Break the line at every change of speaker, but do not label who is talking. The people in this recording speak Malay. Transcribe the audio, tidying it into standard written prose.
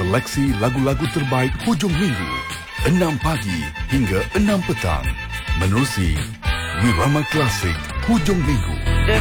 Seleksi lagu-lagu terbaik hujung minggu 6 pagi hingga 6 petang. Menerusi Wirama Klasik hujung minggu.